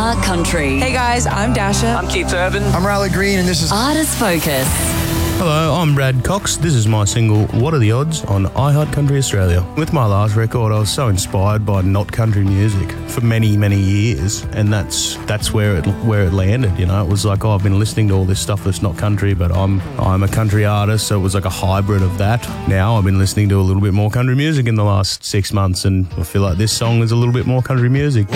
iHeart Country. Hey guys, I'm Dasha. I'm Keith Urban. I'm Riley Green, and this is Artist Focus. Hello, I'm Brad Cox. This is my single, What Are the Odds, on iHeart Country Australia. With my last record, I was so inspired by not country music for many, many years, and that's where it landed. You know, it was like, I've been listening to all this stuff that's not country, but I'm a country artist, so it was like a hybrid of that. Now I've been listening to a little bit more country music in the last 6 months, and I feel like this song is a little bit more country music.